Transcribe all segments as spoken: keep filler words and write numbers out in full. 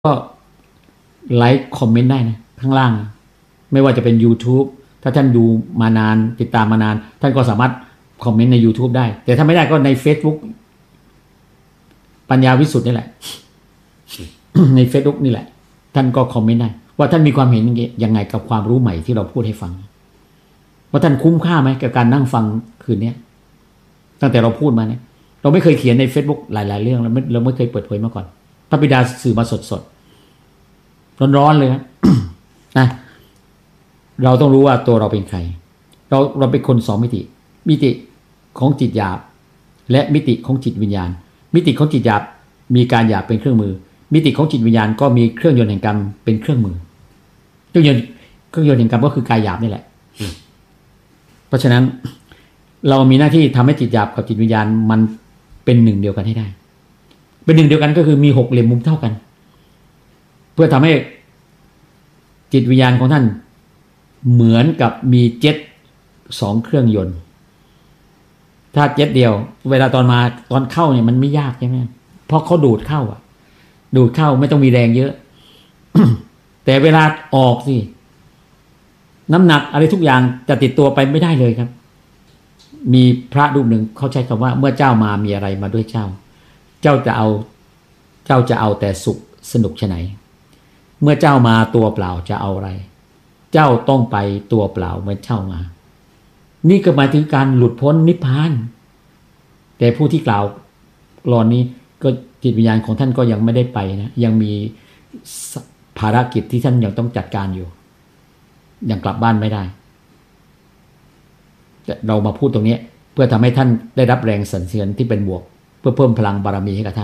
ก็ไลค์คอมเมนต์ได้นะข้างล่างไม่ว่าจะเป็น YouTube ถ้าท่านดูมานานติดตามมานานท่านก็สามารถคอมเมนต์ใน YouTube ได้แต่ถ้าไม่ได้ก็ใน Facebook ปัญญาวิสุทธ์นี่แหละ ใน Facebook นี่แหละท่านก็คอมเมนต์ได้ว่าท่านมีความเห็นยังไงกับความรู้ใหม่ที่เราพูดให้ฟังว่าท่านคุ้มค่าไหมกับการนั่งฟังคืนนี้ตั้งแต่เราพูดมาเนี่ยเราไม่เคยเขียนใน Facebook หลายๆเรื่องเราไม่เราไม่เคยเปิดเผยมาก่อนพระบิดาสื่อมาสดๆร้อนๆเลยนะ นะเราต้องรู้ว่าตัวเราเป็นใครเราเราเป็นคนสองมิติมิติของจิตหยาบและมิติของจิตวิญญาณมิติของจิตหยาบมีการหยาบเป็นเครื่องมือมิติของจิตวิญญาณก็มีเครื่องยนต์แห่งกรรมเป็นเครื่องมือเครื่องยนต์เครื่องยนต์แห่งกรรมก็คือกายหยาบนี่แหละเพราะฉะนั้นเรามีหน้าที่ทำให้จิตหยาบกับจิตวิญญาณมันเป็นหนึ่งเดียวกันให้ได้เป็นหนึ่งเดียวกันก็คือมีหกเหลี่ยมมุมเท่ากันเพื่อทำให้จิตวิญญาณของท่านเหมือนกับมีเจ็ตสองเครื่องยนต์ถ้าเจ็ตเดียวเวลาตอนมาตอนเข้าเนี่ยมันไม่ยากใช่ไหมเพราะเขาดูดเข้าอ่ะดูดเข้าไม่ต้องมีแรงเยอะ แต่เวลาออกสิน้ำหนักอะไรทุกอย่างจะติดตัวไปไม่ได้เลยครับมีพระรูปหนึ่งเขาใช้คำว่าเมื่อเจ้ามามีอะไรมาด้วยเจ้าเจ้าจะเอาเจ้าจะเอาแต่สุขสนุกฉะไหนเมื่อเจ้ามาตัวเปล่าจะเอาอะไรเจ้าต้องไปตัวเปล่าเหมือนเจ้ามานี่ก็หมายถึงการหลุดพ้นนิพพานแต่ผู้ที่กล่าวกลอนนี้ก็จิตวิญญาณของท่านก็ยังไม่ได้ไปนะยังมีภารกิจที่ท่านยังต้องจัดการอยู่ยังกลับบ้านไม่ได้เรามาพูดตรงนี้เพื่อทำให้ท่านได้รับแรงสั่นสะเทือนที่เป็นบวกเพื่อเพิ่มพลังบารมีให้กับท่าน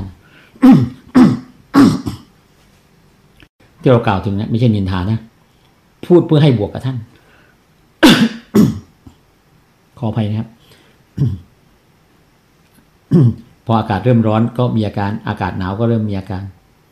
ที่เรากล่าวถึงนะไม่ใช่นินทานะพูดเพื่อให้บวกกับท่าน ขออภัยนะครับ พออากาศเริ่มร้อนก็มีอาการอากาศหนาวก็เริ่มมีอาการ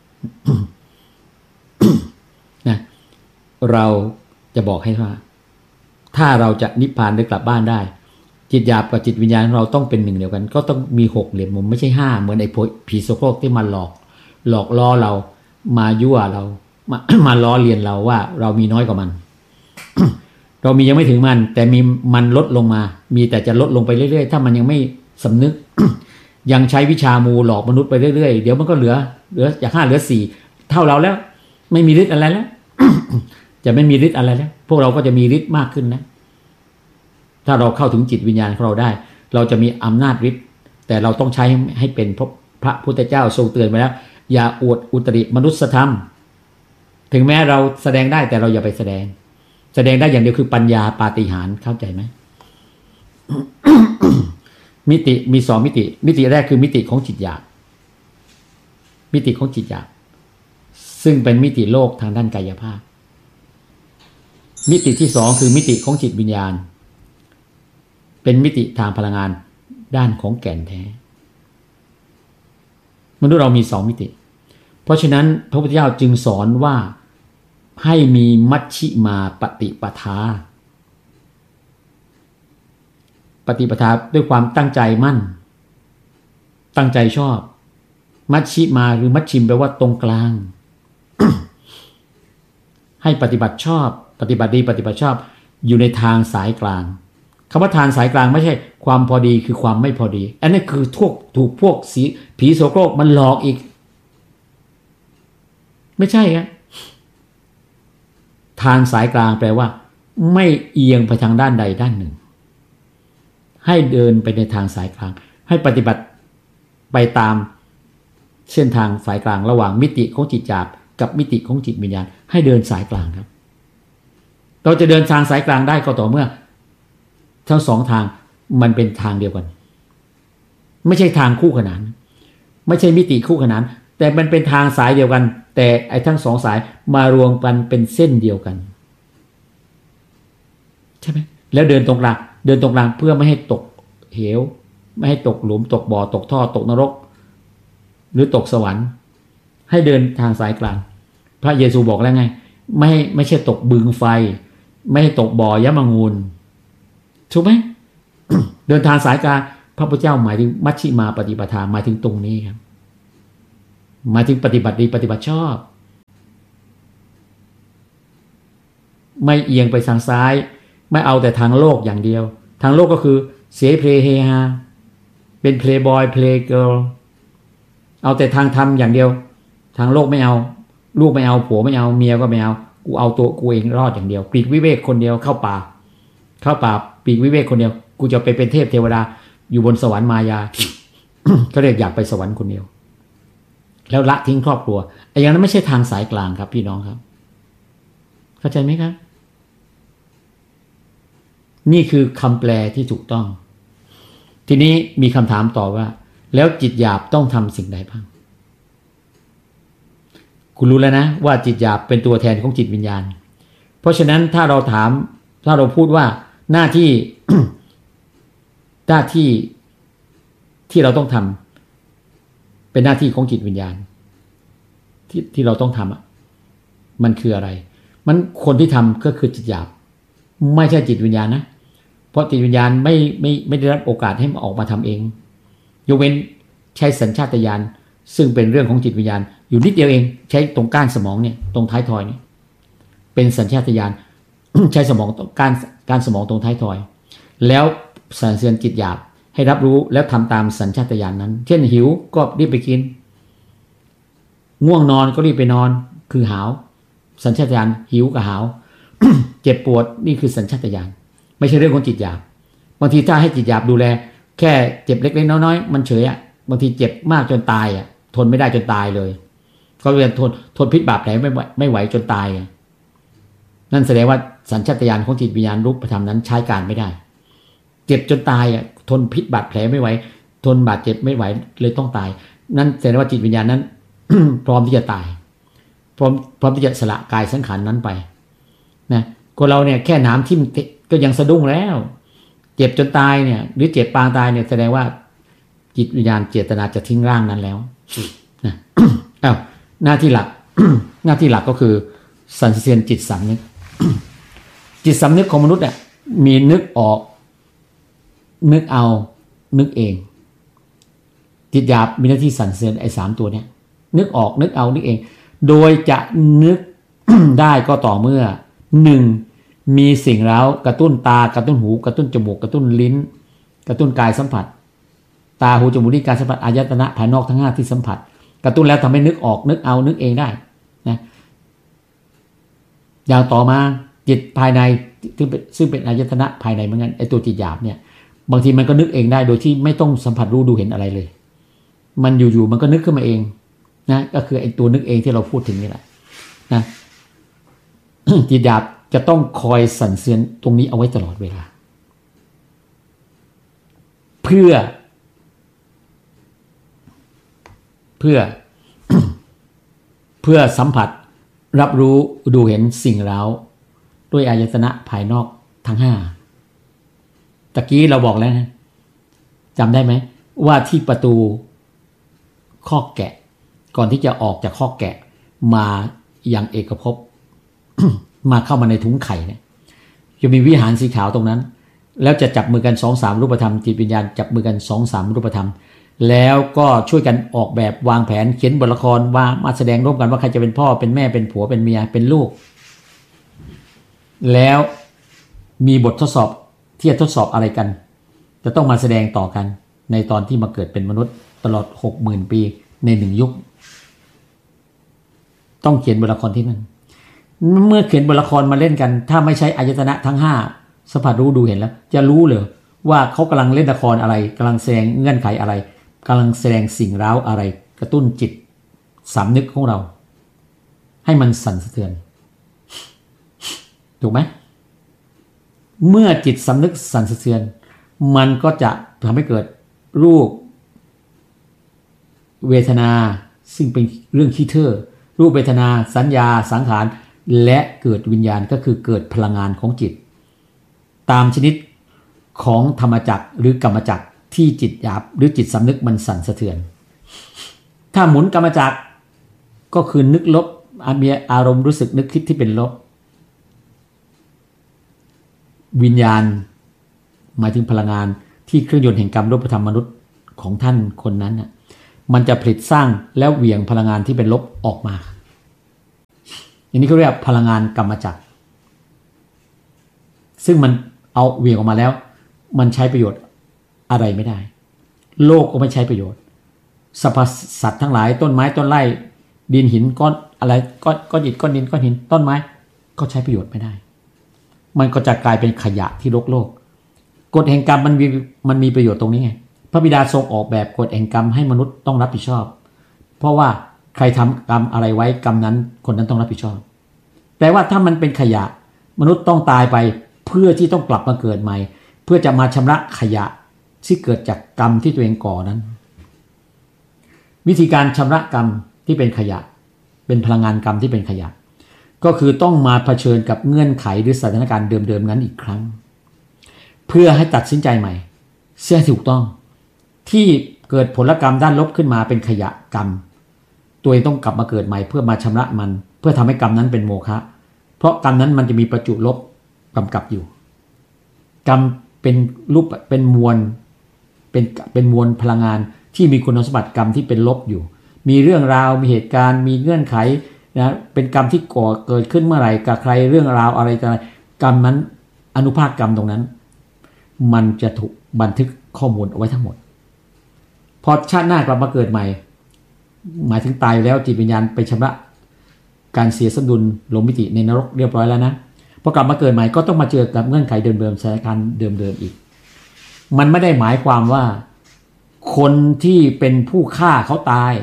นะเราจะบอกให้ว่าถ้าเราจะนิพพานหรือกลับบ้านได้จิตหยาบกับจิตวิญญาณของเราต้องเป็นหนึ่งเดียวกันก็ต้องมีหกเหลี่ยมมุมไม่ใช่ห้าเหมือนไอ้ผีโสโครกที่มาหลอกหลอกล่อเรามายั่วเรามา มาล้อเลียนเราว่าเรามีน้อยกว่ามัน เรามียังไม่ถึงมันแต่มีมันลดลงมามีแต่จะลดลงไปเรื่อยๆถ้ามันยังไม่สำนึก ยังใช้วิชามูหลอกมนุษย์ไปเรื่อยๆเดี๋ยวมันก็เหลือเหลือจากห้าเหลือสี่เท่าเราแล้วไม่มีฤทธิ์อะไรแล้ว จะไม่มีฤทธิ์อะไรแล้วพวกเราก็จะมีฤทธิ์มากขึ้นนะถ้าเราเข้าถึงจิตวิญญาณของเราได้เราจะมีอำนาจฤทธิ์แต่เราต้องใช้ให้เป็นเพราะพระพุทธเจ้าทรงเตือนไว้แล้วอย่าอวดอุตริมนุสธรรมถึงแม้เราแสดงได้แต่เราอย่าไปแสดงแสดงได้อย่างเดียวคือปัญญาปาฏิหาริย์เข้าใจไหม มิติมีสองมิติมิติแรกคือมิติของจิตหยาบมิติของจิตหยาบซึ่งเป็นมิติโลกทางด้านกายภาพมิติที่สองคือมิติของจิตวิญญาณเป็นมิติทางพลังงานด้านของแก่นแท้มนุษย์เรามีสองมิติเพราะฉะนั้นพระพุทธเจ้าจึงสอนว่าให้มีมัชฌิมาปฏิปทาปฏิปทาด้วยความตั้งใจมั่นตั้งใจชอบมัชฌิมาหรือมัชชิมแปลว่าตรงกลาง ให้ปฏิบัติชอบปฏิบัติดีปฏิบัติชอบอยู่ในทางสายกลางคำว่าทางสายกลางไม่ใช่ความพอดีคือความไม่พอดีอันนี้คือทุกถูกพวกสีผีโสโครกมันหลอกอีกไม่ใช่ครับทางสายกลางแปลว่าไม่เอียงไปทางด้านใดด้านหนึ่งให้เดินไปในทางสายกลางให้ปฏิบัติไปตามเส้นทางสายกลางระหว่างมิติของจิตหยาบกับมิติของจิตวิญญาณให้เดินสายกลางครับเราจะเดินทางสายกลางได้ก็ต่อเมื่อทั้งสองทางมันเป็นทางเดียวกันไม่ใช่ทางคู่ขนานไม่ใช่มิติคู่ขนานแต่มันเป็นทางสายเดียวกันแต่ไอ้ทั้งสองสายมารวมกันเป็นเส้นเดียวกันใช่ไหมแล้วเดินตรงกลางเดินตรงกลางเพื่อไม่ให้ตกเหวไม่ให้ตกหลุมตกบ่อตกท่อตกนรกหรือตกสวรรค์ให้เดินทางสายกลางพระเยซูบอกแล้วไงไม่ไม่ใช่ตกบึงไฟไม่ให้ตกบ่อยะมงูลถูกไหม เดินทางสายกลางพระพุทธเจ้าหมายถึงมัชฌิมาปฏิปทาหมายถึงตรงนี้ครับหมายถึงปฏิบัติดีปฏิบัติชอบไม่เอียงไปทางซ้ายไม่เอาแต่ทางโลกอย่างเดียวทางโลกก็คือเสเพลเฮฮาเป็นเพลย์บอยเพลย์เกิร์ลเอาแต่ทางธรรมอย่างเดียวทางโลกไม่เอาลูกไม่เอาผัวไม่เอาเมียก็ไม่เอากูเอาตัวกูเองรอดอย่างเดียวปีกวิเวกคนเดียวเข้าป่าเข้าป่าปีกวิเวกคนเดียวกูจะไปเป็นเทพเทวดาอยู่บนสวรรค์มายา ก็เรียกอยากไปสวรรค์คนเดียวแล้วละทิ้งครอบครัวไอ้อย่างนั้นไม่ใช่ทางสายกลางครับพี่น้องครับเข้าใจไหมครับนี่คือคำแปลที่ถูกต้องทีนี้มีคำถามต่อว่าแล้วจิตหยาบต้องทำสิ่งใดบ้างคุณรู้แล้วนะว่าจิตหยาบเป็นตัวแทนของจิตวิญญาณเพราะฉะนั้นถ้าเราถามถ้าเราพูดว่าหน้าที่ หน้าที่ที่เราต้องทำเป็นหน้าที่ของจิตวิญญาณที่ที่เราต้องทำอ่ะมันคืออะไรมันคนที่ทำก็คือจิตหยาบไม่ใช่จิตวิญญาณนะเพราะจิตวิญญาณไม่ไม่ไม่ได้รับโอกาสให้มันออกมาทำเองยกเว้นใช้สัญชาตญาณซึ่งเป็นเรื่องของจิตวิญญาณอยู่นิดเดียวเองใช้ตรงก้านสมองเนี่ยตรงท้ายทอยเนี่ยเป็นสัญชาตญาณ ใช้สมองก้านก้านสมองตรงท้ายทอยแล้วสั่นเสือนจิตหยาบให้รับรู้แล้วทำตามสัญชาตญาณนั้นเช่นหิวก็รีบไปกินง่วงนอนก็รีบไปนอนคือหาวสัญชาตญาณหิวกับหาว เจ็บปวดนี่คือสัญชาตญาณไม่ใช่เรื่องของจิตหยาบบางทีถ้าให้จิตหยาบดูแลแค่เจ็บเล็กๆน้อยๆมันเฉยอ่ะบางทีเจ็บมากจนตายอ่ะทนไม่ได้จนตายเลยก็เรียนทนทนพิษบาปแผลไม่ไม่ไหวจนตายอ่ะนั่นแสดงว่าสัญชาตญาณของจิตวิญญาณรูปธรรมนั้นใช้การไม่ได้เจ็บจนตายอ่ะทนพิษบาดแผลไม่ไหวทนบาดเจ็บไม่ไหวเลยต้องตายนั่นแสดงว่าจิตวิญญาณนั้น พร้อมที่จะตายพร้อมพร้อมที่จะสละกายสังขารนั้นไปนะคนเราเนี่ยแค่น้ำทิ่มก็ยังสะดุ้งแล้วเจ็บจนตายเนี่ยหรือเจ็บปางตายเนี่ยแสดงว่าจิตวิญญาณเจตนาจะทิ้งร่างนั้นแล้วนะ อ้าวหน้าที่หลัก หน้าที่หลักก็คือสันเสริญจิตสำนึก จิตสำนึกของมนุษย์เนี่ยมีนึกออกนึกเอานึกเองจิตหยาบมีหน้าที่สันเสริญไอ้สามตัวเนี้ยนึกออกนึกเอานึกเองโดยจะนึก ได้ก็ต่อเมื่อหนึ่งมีสิ่งเร้ากระตุ้นตากระตุ้นหูกระตุ้นจมูกกระตุ้นลิ้นกระตุ้นกายสัมผัสตาหูจมูกลิ้นกายสัมผัสอายตนะภายนอกทั้งห้าที่สัมผัสกระตุ้นแล้วทำให้นึกออกนึกเอานึกเองได้นะอย่างต่อมาจิตภายในซึ่งเป็นซึ่งเป็นอายตนะภายในเหมือนกันไอ้ตัวจิตหยาบเนี่ยบางทีมันก็นึกเองได้โดยที่ไม่ต้องสัมผัสรู้ดูเห็นอะไรเลยมันอยู่ๆมันก็นึกขึ้นมาเองนะก็คือไอ้ตัวนึกเองที่เราพูดถึงนี่แหละนะ จิตหยาบจะต้องคอยสั่นเสือนตรงนี้เอาไว้ตลอดเวลาเพื่อเพื่อ เพื่อสัมผัสรับรู้ดูเห็นสิ่งเร้าด้วยอายตนะภายนอกทั้งห้าตะกี้เราบอกแล้วนะจำได้ไหมว่าที่ประตูคอกแกะก่อนที่จะออกจากคอกแกะมาอย่างเอกภพ มาเข้ามาในถุงไข่เนี่ยจะมีวิหารสีขาวตรงนั้นแล้วจะจับมือกัน สองสาม รูปธรรมจิตวิญญาณจับมือกัน สองสาม รูปธรรมแล้วก็ช่วยกันออกแบบวางแผนเขียนบทละครว่ามาแสดงร่วมกันว่าใครจะเป็นพ่อเป็นแม่เป็นผัวเป็นเมียเป็นลูกแล้วมีบททดสอบที่จะทดสอบอะไรกันจะต้องมาแสดงต่อกันในตอนที่มาเกิดเป็นมนุษย์ตลอด หกหมื่น ปีในหนึ่งยุคต้องเขียนบทละครที่นั่นเมื่อเขียนบทละครมาเล่นกันถ้าไม่ใช้อายตนะทั้งห้าสัมผัสรู้ดูเห็นแล้วจะรู้เลยว่าเขากำลังเล่นละครอะไรกำลังแสดงเงื่อนไขอะไรกำลังแสดงสิ่งเร้าอะไรกระตุ้นจิตสำนึกของเราให้มันสั่นสะเทือนถูกไหมเมื่อจิตสำนึกสั่นสะเทือนมันก็จะทำให้เกิดรูปเวทนาซึ่งเป็นเรื่องขี้เถ้อรูปเวทนาสัญญาสังขารและเกิดวิญญาณก็คือเกิดพลังงานของจิตตามชนิดของธรรมจักรหรือกรรมจักรที่จิตหยาบหรือจิตสำนึกมันสั่นสะเทือนถ้าหมุนกรรมจักรก็คือนึกลบมีอารมณ์รู้สึกนึกคิดที่เป็นลบวิญญาณหมายถึงพลังงานที่เครื่องยนต์แห่งกรรมรูปธรรมมนุษย์ของท่านคนนั้นน่ะมันจะผลิตสร้างแล้วเหวี่ยงพลังงานที่เป็นลบออกมาอย่างนี้เขาเรียกพลังงานกรรมจักรซึ่งมันเอาเหวี่ยงออกมาแล้วมันใช้ประโยชน์อะไรไม่ได้โลกก็ไม่ใช้ประโยชน์สรรพสัตว์ทั้งหลายต้นไม้ต้นไร่ดินหินก้อนอะไรก้อนก้อนอิฐก้อนดินก้อนหินต้นไม้ก็ใช้ประโยชน์ไม่ได้มันก็จะกลายเป็นขยะที่โลกโลกกฎแห่งกรรมมันมีมันมีประโยชน์ตรงนี้ไงพระบิดาทรงออกแบบกฎแห่งกรรมให้มนุษย์ต้องรับผิดชอบเพราะว่าใครทำกรรมอะไรไว้กรรมนั้นคนนั้นต้องรับผิดชอบแต่ว่าถ้ามันเป็นขยะมนุษย์ต้องตายไปเพื่อที่ต้องกลับมาเกิดใหม่เพื่อจะมาชำระขยะที่เกิดจากกรรมที่ตัวเองก่อนั้นวิธีการชำระกรรมที่เป็นขยะเป็นพลังงานกรรมที่เป็นขยะก็คือต้องมาเผชิญกับเงื่อนไขหรือสถานการณ์เดิมๆนั้นอีกครั้งเพื่อให้ตัดสินใจใหม่เสียถูกต้องที่เกิดผลกรรมด้านลบขึ้นมาเป็นขยะกรรมตัวเองต้องกลับมาเกิดใหม่เพื่อมาชำระมันเพื่อทำให้กรรมนั้นเป็นโมฆะเพราะกรรมนั้นมันจะมีประจุลบกำกับอยู่กรรมเป็นรูปเป็นมวลเป็นเป็นมวลพลังงานที่มีคุณสมบัติกรรมที่เป็นลบอยู่มีเรื่องราวมีเหตุการณ์มีเงื่อนไขนะเป็นกรรมที่ก่อเกิดขึ้นเมื่อไหร่กับใครเรื่องราวอะไรอะไรกรรมนั้นอนุภาคกรรมตรงนั้นมันจะถูกบันทึกข้อมูลเอาไว้ทั้งหมดพอชาติหน้ากลับมาเกิดใหม่หมายถึงตายแล้วจิตวิญญาณไปชำระการเสียสมดุลลงมิติในนรกเรียบร้อยแล้วนะพอกลับมาเกิดใหม่ก็ต้องมาเจอกับเงื่อนไขเดิมๆสถานการณ์เดิมๆอีกมันไม่ได้หมายความว่าคนที่เป็นผู้ฆ่าเขาตาย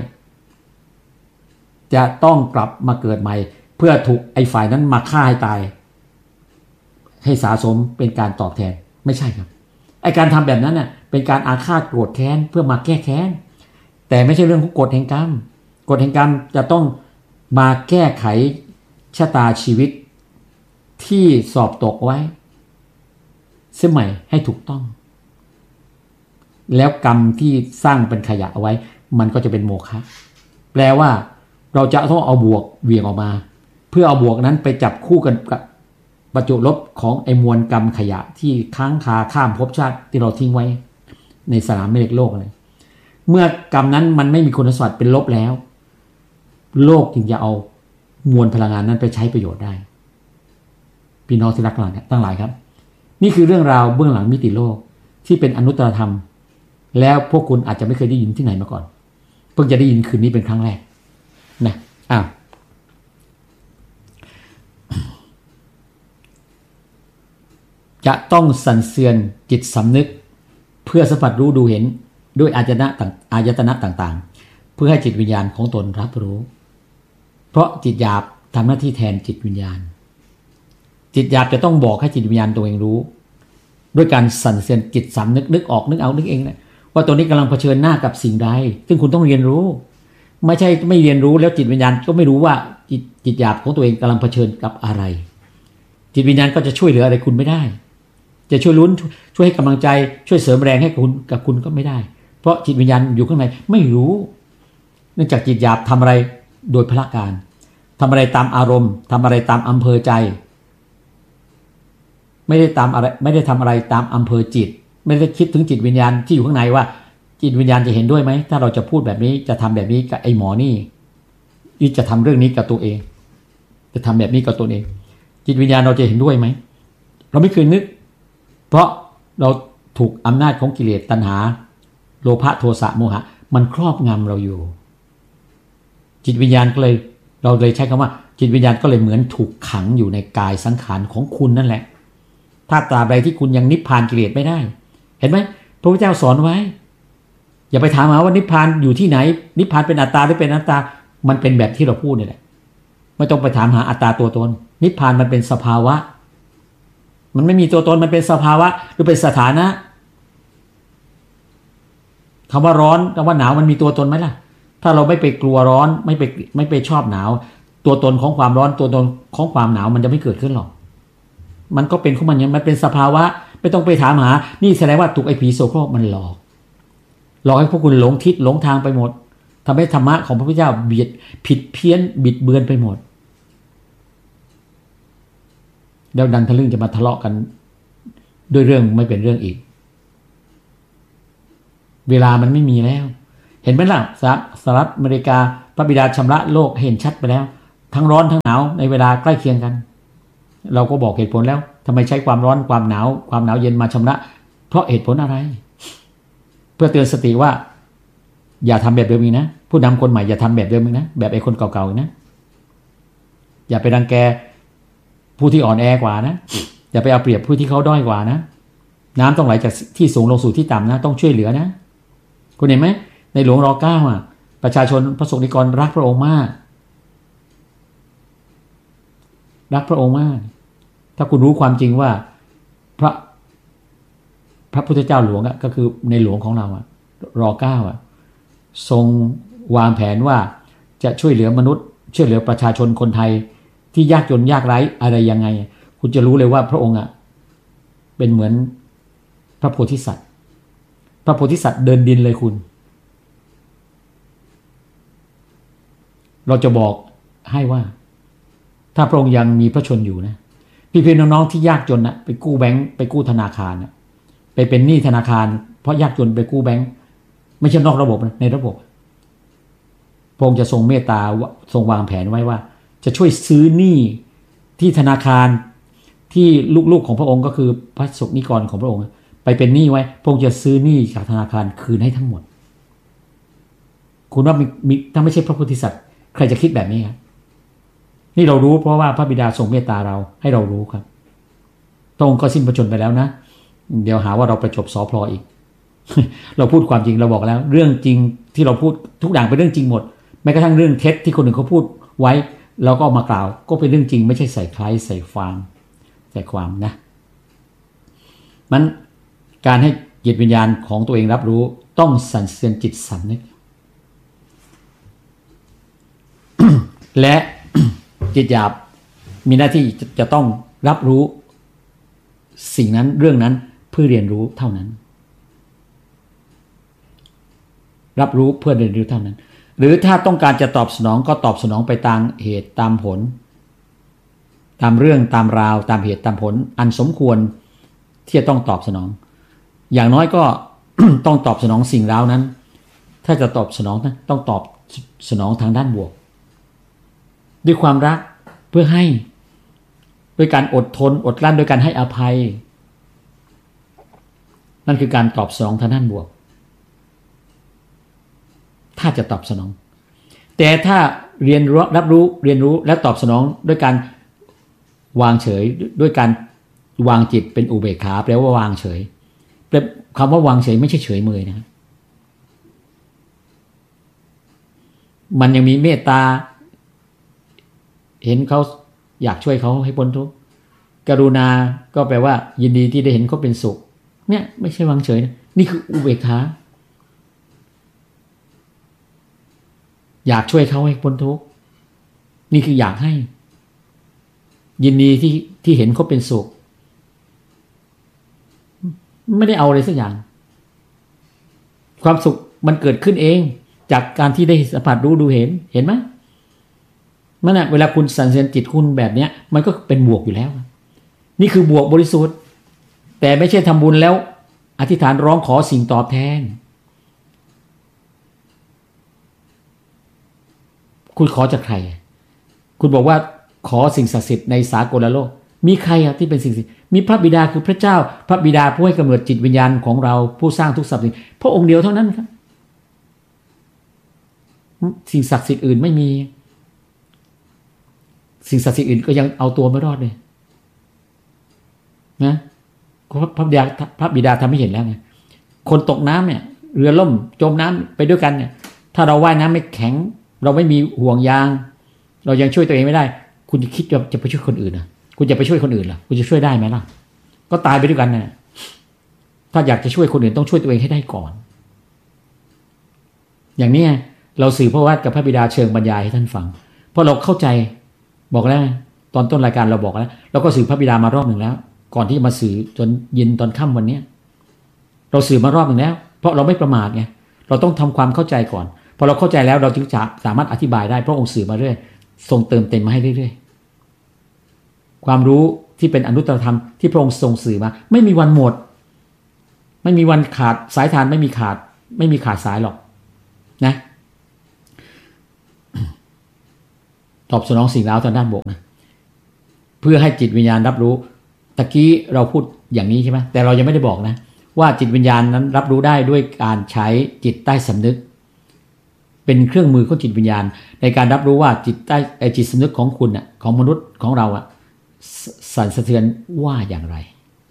จะต้องกลับมาเกิดใหม่เพื่อถูกไอ้ฝ่ายนั้นมาฆ่าให้ตายให้สะสมเป็นการตอบแทนไม่ใช่ครับไอ้การทำแบบนั้นน่ะเป็นการอาฆาตโกรธแค้นเพื่อมาแก้แค้นแต่ไม่ใช่เรื่องของกฎแห่งกรรมกฎแห่งกรรมจะต้องมาแก้ไขชะตาชีวิตที่สอบตกไว้เสียใหม่ให้ถูกต้องแล้วกรรมที่สร้างเป็นขยะเอาไว้มันก็จะเป็นโมฆะแปลว่าเราจะต้องเอาบวกเหวี่ยงออกมาเพื่อเอาบวกนั้นไปจับคู่กันกับประจุลบของไอ้มวลกรรมขยะที่ค้างคาข้ามภพชาติที่เราทิ้งไว้ในสนามแม่เหล็กโลกเลยเมื่อกรรมนั้นมันไม่มีคุณสมบัติเป็นลบแล้วโลกจึงจะเอามวลพลังงานนั้นไปใช้ประโยชน์ได้พี่น้องที่รักทั้งหลายทั้งหลายครับนี่คือเรื่องราวเบื้องหลังมิติโลกที่เป็นอนุตตรธรรมแล้วพวกคุณอาจจะไม่เคยได้ยินที่ไหนมาก่อนเพิ่งจะได้ยินคืนนี้เป็นครั้งแรกนะอ้าวจะต้องสั่นเสือนจิตสำนึกเพื่อสัมผัสรู้ดูเห็นด้วยอายตนะต่างอายตนะต่างๆเพื่อให้จิตวิญญาณของตนรับรู้เพราะจิตหยาบทำหน้าที่แทนจิตวิญญาณจิตหยาบจะต้องบอกให้จิตวิญญาณตัวเองรู้ด้วยการสั่นเสือนจิตสำนึกนึกออกนึกเอานึกเองนะว่าตัวนี้กำลังเผชิญหน้ากับสิ่งใดซึ่งคุณต้องเรียนรู้ไม่ใช่ไม่เรียนรู้แล้วจิตวิญญาณก็ไม่รู้ว่าจิตจิตหยาบของตัวเองกำลังเผชิญกับอะไรจิตวิญญาณก็จะช่วยเหลืออะไรคุณไม่ได้จะช่วยลุ้นช่วยให้กำลังใจช่วยเสริมแรงให้คุณกับคุณก็ไม่ได้เพราะจิตวิญญาณอยู่ข้างในไม่รู้เนื่องจากจิตหยาบทำอะไรโดยพละการทำอะไรตามอารมณ์ทำอะไรตามอำเภอใจไม่ได้ตามอะไรไม่ได้ทำอะไรตามอำเภอจิตไม่ได้คิดถึงจิตวิญญาณที่อยู่ข้างในว่าจิตวิญญาณจะเห็นด้วยไหมถ้าเราจะพูดแบบนี้จะทำแบบนี้กับไอ้หมอนี่นี่จะทำเรื่องนี้กับตัวเองจะทำแบบนี้กับตัวเองจิตวิญญาณเราจะเห็นด้วยไหมเราไม่เคยนึกเพราะเราถูกอำนาจของกิเลสตัณหาโลภะโทสะโมหะมันครอบงำเราอยู่จิตวิญญาณก็เลยเราเลยใช้คำว่าจิตวิญญาณก็เลยเหมือนถูกขังอยู่ในกายสังขารของคุณนั่นแหละถ้าตราบใดที่คุณยังนิพพานกิเลสไม่ได้เห็นไหมพระพุทธเจ้าสอนไว้อย่าไปถามหาว่านิพพานอยู่ที่ไหนนิพพานเป็นอัตตาหรือเป็นอนัตตามันเป็นแบบที่เราพูดนี่แหละไม่ต้องไปถามหาอัตตาตัวตนนิพพานมันเป็นสภาวะมันไม่มีตัวตนมันเป็นสภาวะหรือเป็นสถานะคำว่าร้อนคำว่าหนาวมันมีตัวตนไหมล่ะถ้าเราไม่ไปกลัวร้อนไม่ไปไม่ไปชอบหนาวตัวตนของความร้อนตัวตนของความหนาวมันจะไม่เกิดขึ้นหรอกมันก็เป็นของมันอย่างมันเป็นสภาวะไม่ต้องไปถามหานี่แสดงว่าถูกไอ้ผีโสโครกมันหลอกหลอกให้พวกคุณหลงทิศหลงทางไปหมดทำให้ธรรมะของพระพุทธเจ้าเบียดผิดเพี้ยนบิดเบือนไปหมดแล้วดันทะลึ่งจะมาทะเลาะกันด้วยเรื่องไม่เป็นเรื่องอีกเวลามันไม่มีแล้วเห็นไหมล่ะสหรัฐอเมริกาพระบิดาชำระโลกเห็นชัดไปแล้วทั้งร้อนทั้งหนาวในเวลาใกล้เคียงกันเราก็บอกเหตุผลแล้วทำไมใช้ความร้อนความหนาวความหนาวเย็นมาชำระเพราะเหตุผลอะไรเพื่อเตือนสติว่าอย่าทำแบบเดิมอีกนะผู้นำคนใหม่อย่าทำแบบเดิมอีกนะแบบไอ้คนเก่าๆนะอย่าไปรังแกผู้ที่อ่อนแอกว่านะอย่าไปเอาเปรียบผู้ที่เขาด้อยกว่านะน้ำต้องไหลจากที่สูงลงสู่ที่ต่ำนะต้องช่วยเหลือนะคุณเห็นไหมในหลวงรอเก้าอ่ะประชาชนพระสงฆ์นิกรรักพระองค์มากรักพระองค์มากถ้าคุณรู้ความจริงว่าพระพระพุทธเจ้าหลวงอ่ะก็คือในหลวงของเราอ่ะรอเก้าอ่ะทรงวางแผนว่าจะช่วยเหลือมนุษย์ช่วยเหลือประชาชนคนไทยที่ยากจนยากไร้อะไรยังไงคุณจะรู้เลยว่าพระองค์อ่ะเป็นเหมือนพระโพธิสัตว์พระโพธิสัตว์เดินดินเลยคุณเราจะบอกให้ว่าถ้าพระองค์ยังมีพระชนอยู่นะพี่พี่น้องๆที่ยากจนนะไปกู้แบงค์ไปกู้ธนาคารนะไปเป็นหนี้ธนาคารเพราะยากจนไปกู้แบงค์ไม่ใช่นอกระบบนะในระบบพระองค์จะทรงเมตตาทรงวางแผนไว้ว่าจะช่วยซื้อหนี้ที่ธนาคารที่ลูกๆของพระองค์ก็คือพระสงฆ์นิกรของพระองค์ไปเป็นหนี้ไว้พระองค์จะซื้อหนี้จากธนาคารคืนให้ทั้งหมดคุณว่ามีถ้าไม่ใช่พระโพธิสัตว์ใครจะคิดแบบนี้ครับนี่เรารู้เพราะว่าพระบิดาทรงเมตตาเราให้เรารู้ครับพระองค์ก็สิ้นพระชนม์ไปแล้วนะเดี๋ยวหาว่าเราประจบสอพลออีก เราพูดความจริงเราบอกแล้วเรื่องจริงที่เราพูดทุกอย่างเป็นเรื่องจริงหมดแม้กระทั่งเรื่องเท็จที่คนอื่นเขาพูดไว้เราก็เอามากล่าวก็เป็นเรื่องจริงไม่ใช่ใส่คล้ายใส่ความใส่ความนะมันการให้จิตวิญญาณของตัวเองรับรู้ต้องสั่นเสือนจิตสำนึก และ จิตหยาบมีหน้าที่จะจะต้องรับรู้สิ่งนั้นเรื่องนั้นเพื่อเรียนรู้เท่านั้นรับรู้เพื่อเรียนรู้เท่านั้นหรือถ้าต้องการจะตอบสนองก็ตอบสนองไปตามเหตุตามผลตามเรื่องตามราวตามเหตุตามผลอันสมควรที่จะต้องตอบสนองอย่างน้อยก็ ต้องตอบสนองสิ่งราวนั้นถ้าจะตอบสนองนะต้องตอบสนองทางด้านบวกด้วยความรักเพื่อให้ด้วยการอดทนอดกลั้นด้วยการให้อภัยนั่นคือการตอบสนองทางด้านบวกถ้าจะตอบสนองแต่ถ้าเรียนรู้รับรู้เรียนรู้และตอบสนองด้วยการวางเฉยด้วยการวางจิตเป็นอุเบกขาแปลว่าวางเฉยแต่คำว่าวางเฉยไม่ใช่เฉยเมยนะมันยังมีเมตตาเห็นเขาอยากช่วยเขาให้พ้นทุกข์กรุณาก็แปลว่ายินดีที่ได้เห็นเขาเป็นสุขเนี่ยไม่ใช่วางเฉยนะนี่คืออุเบกขาอยากช่วยเขาให้พ้นทุกข์นี่คืออยากให้ยินดีที่ที่เห็นเขาเป็นสุขไม่ได้เอาอะไรสักอย่างความสุขมันเกิดขึ้นเองจากการที่ได้สัมผัสรู้ดูเห็นเห็นไหมมันน่ะเวลาคุณสั่นเสริญจิตคุณแบบเนี้ยมันก็เป็นบวกอยู่แล้วนี่คือบวกบริสุทธิ์แต่ไม่ใช่ทำบุญแล้วอธิษฐานร้องขอสิ่งตอบแทนคุณขอจากใครคุณบอกว่าขอสิ่งศักดิ์สิทธิ์ในสากลโลกมีใครอะที่เป็นสิ่งศักดิ์สิทธิ์มีพระบิดาคือพระเจ้าพระบิดาผู้ให้กำเนิดจิตวิญญาณของเราผู้สร้างทุกสรรพสิ่งพระองค์เดียวเท่านั้นครับสิ่งศักดิ์สิทธิ์อื่นไม่มีสิ่งศักดิ์สิทธิ์อื่นก็ยังเอาตัวไม่รอดเลยนะพระบิดาพระบิดาทำให้เห็นแล้วไงคนตกน้ำเนี่ยเรือล่มจมน้ำไปด้วยกันเนี่ยถ้าเราว่ายน้ำไม่แข็งเราไม่มีห่วงยางเรายังช่วยตัวเองไม่ได้คุณจะคิดจะไปช่วยคนอื่นนะคุณจะไปช่วยคนอื่นล่ะคุณจะช่วยได้ไหมล่ะก็ตายไปด้วยกันนะถ้าอยากจะช่วยคนอื่นต้องช่วยตัวเองให้ได้ก่อนอย่างนี้เราสื่อพระวจนะกับพระบิดาเชิงบรรยายให้ท่านฟังเพราะเราเข้าใจบอกแล้วตอนต้นรายการเราบอกแล้วเราก็สื่อพระบิดามารอบหนึ่งแล้วก่อนที่จะมาสื่อจนเย็นตอนค่ำวันนี้เราสื่อมารอบหนึ่งแล้วเพราะเราไม่ประมาทไงเราต้องทำความเข้าใจก่อนพอเราเข้าใจแล้วเราจึงจะสามารถอธิบายได้เพราะองค์สื่อมาเรื่อยทรงเติมเต็มมาให้เรื่อยๆความรู้ที่เป็นอนุตตรธรรมที่พระองค์ทรงสื่อมาไม่มีวันหมดไม่มีวันขาดสายทานไม่มีขาดไม่มีขาดสายหรอกนะตอบสนองสิ่งราวทางด้านบวกนะเพื่อให้จิตวิญญาณรับรู้ตะกี้เราพูดอย่างนี้ใช่ไหมแต่เรายังไม่ได้บอกนะว่าจิตวิญญาณนั้นรับรู้ได้ด้วยการใช้จิตใต้สำนึกเป็นเครื่องมือของจิตวิญญาณในการรับรู้ว่าจิตใต้จิตสำนึกของคุณน่ะของมนุษย์ของเราอ่ะสั่นสะเทือนว่าอย่างไร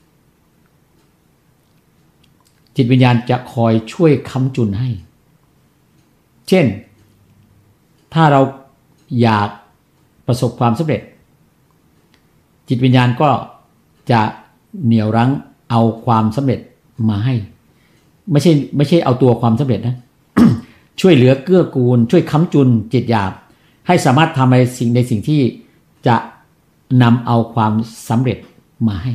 จิตวิญญาณจะคอยช่วยค้ำจุนให้เช่นถ้าเราอยากประสบความสำเร็จจิตวิญญาณก็จะเหนี่ยวรั้งเอาความสำเร็จมาให้ไม่ใช่ไม่ใช่เอาตัวความสำเร็จนะ ช่วยเหลือเกื้อกูลช่วยค้ำจุนจิตหยาบให้สามารถทำในสิ่งในสิ่งที่จะนำเอาความสำเร็จมาให้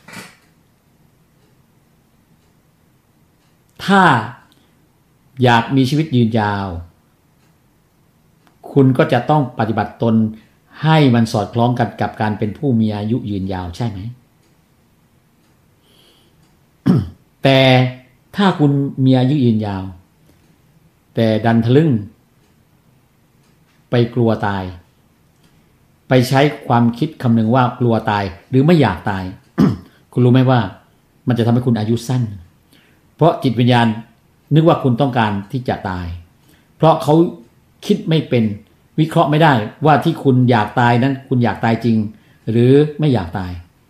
ถ้าอยากมีชีวิตยืนยาวคุณก็จะต้องปฏิบัติตนให้มันสอดคล้องกันกับการเป็นผู้มีอายุยืนยาวใช่ไหม แต่ถ้าคุณมีอายุยืนยาวแต่ดันทะลึ่งไปกลัวตายไปใช้ความคิดคำนึงว่ากลัวตายหรือไม่อยากตาย คุณรู้ไหมว่ามันจะทำให้คุณอายุสั้นเพราะจิตวิญญาณนึกว่าคุณต้องการที่จะตายเพราะเขาคิดไม่เป็นวิเคราะห์ไม่ได้ว่าที่คุณอยากตายนั้นคุณอยากตายจริงหรือไม่อยากตาย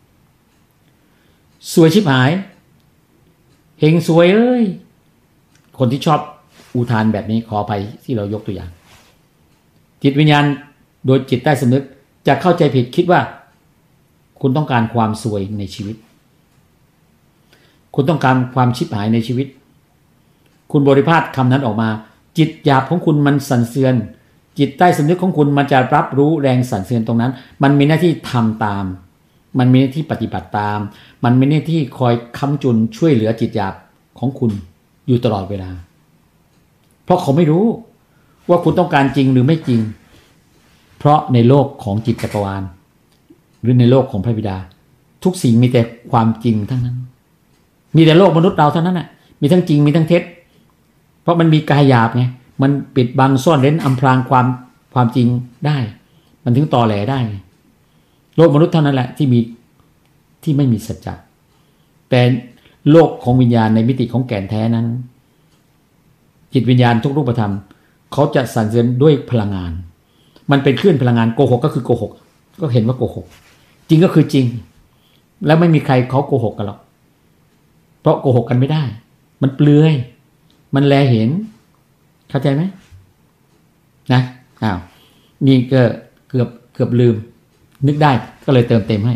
สวยชิบหายเฮงสวยเอ้ยคนที่ชอบอุทานแบบนี้ขออภัยที่เรายกตัวอย่างจิตวิญญาณโดยจิตใต้สำนึกจะเข้าใจผิดคิดว่าคุณต้องการความสวยในชีวิตคุณต้องการความชิบหายในชีวิตคุณบริพาทคำนั้นออกมาจิตหยาบของคุณมันสั่นเทือนจิตใต้สำนึกของคุณมันจะรับรู้แรงสั่นเทือนตรงนั้นมันมีหน้าที่ทำตามมันมีหน้าที่ปฏิบัติตามมันมีหน้าที่คอยค้ำจุนช่วยเหลือจิตหยาบของคุณอยู่ตลอดเวลาเพราะเขาไม่รู้ว่าคุณต้องการจริงหรือไม่จริงเพราะในโลกของจิตจักรวาลหรือในโลกของพระบิดาทุกสิ่งมีแต่ความจริงทั้งนั้นมีแต่โลกมนุษย์เราเท่านั้นน่ะมีทั้งจริงมีทั้งเท็จเพราะมันมีกายหยาบไงมันปิดบังซ่อนเร้นอำพรางความความจริงได้มันถึงตอแหลได้โลกมนุษย์เท่านั้นแหละที่มีที่ไม่มีสัจจะแต่โลกของวิญญาณในมิติของแก่นแท้นั้นจิตวิญญาณทุกรูปธรรมเขาจะสั่นสะเทือนด้วยพลังงานมันเป็นคลื่นพลังงานโกหกก็คือโกหกก็เห็นว่าโกหกจริงก็คือจริงแล้วไม่มีใครเขาโกหกกันหรอกเพราะโกหกกันไม่ได้มันเปลือยมันแลเห็นเข้าใจไหมนะอ้าวนี่ก็เกือบเกือบลืมนึกได้ก็เลยเติมเต็มให้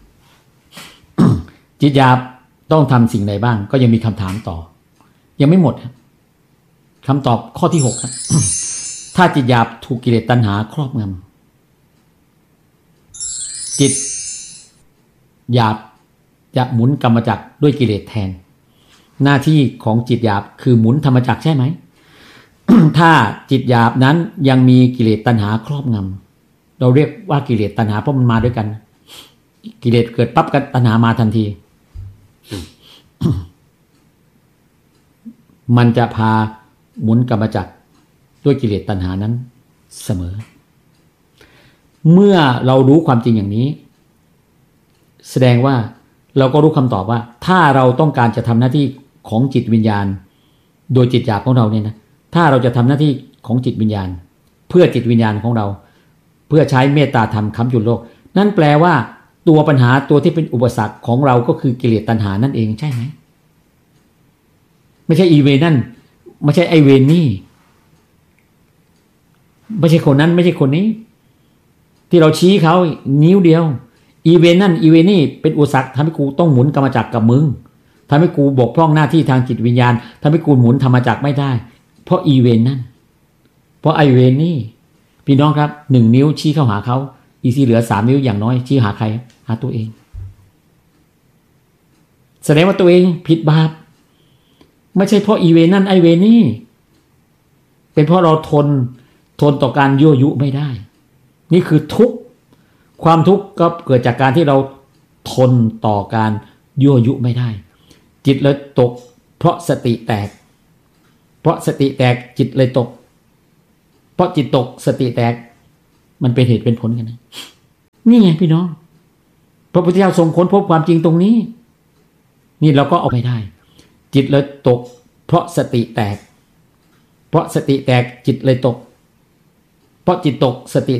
จิตหยาบต้องทำสิ่งใดบ้างก็ยังมีคำถามต่อยังไม่หมดคำตอบข้อที่หกครับ ถ้าจิตหยาบถูกกิเลสตัณหาครอบงำจิตหยาบจะหมุนกรรมจักรด้วยกิเลสแทนหน้าที่ของจิตหยาบคือหมุนธรรมจักรใช่ไหม ถ้าจิตหยาบนั้นยังมีกิเลสตัณหาครอบงำเราเรียกว่ากิเลสตัณหาเพราะมันมาด้วยกันกิเลสเกิดปั๊บกันตัณหามาทันที มันจะพาหมุนกรรมจักรด้วยกิเลสตัณหานั้นเสมอเมื่อเรารู้ความจริงอย่างนี้แสดงว่าเราก็รู้คำตอบว่าถ้าเราต้องการจะทำหน้าที่ของจิตวิญญาณโดยจิตหยาบของเราเนี่ยนะถ้าเราจะทำหน้าที่ของจิตวิญญาณเพื่อจิตวิญญาณของเราเพื่อใช้เมตตาธรรมค้ำจุนโลกนั่นแปลว่าตัวปัญหาตัวที่เป็นอุปสรรคของเราก็คือกิเลสตัณหานั่นเองใช่ไหมไม่ใช่อีเวนนั่นไม่ใช่ไอเวนนี่ไม่ใช่คนนั้นไม่ใช่คนนี้ที่เราชี้เขานิ้วเดียวอีเวนนั่นอีเวนนี่เป็นอุปสรรคทำให้กูต้องหมุนกรรมจักรกับมึงทำให้กูบกพร่องหน้าที่ทางจิตวิญญาณทำให้กูหมุนธรรมจักรไม่ได้เพราะอีเวนนั่นเพราะไอเวนนี่พี่น้องครับหนึ่งนิ้วชี้เข้าหาเขาอีซีเหลือสามนิ้วอย่างน้อยชี้หาใครหาตัวเองแสดงว่าตัวเองผิดบาปไม่ใช่เพราะอีเวนนั่นไอเวนนี่เป็นเพราะเราทนทนต่อการยั่วยุไม่ได้นี่คือทุกข์ความทุกข์ก็เกิดจากการที่เราทนต่อการยั่วยุไม่ได้จิตเลยตกเพราะสติแตกเพราะสติแตกจิตเลยตกเพราะจิตตกสติแตกมันเป็นเหตุเป็นผลกันนะนี่ไงพี่น้องพระพุทธเจ้าทรงค้นพบความจริงตรงนี้นี่เราก็เอาไม่ได้จิตเลยตกเพราะสติแตกเพราะสติแตกจิตเลยตกเพราะจิตตกสติ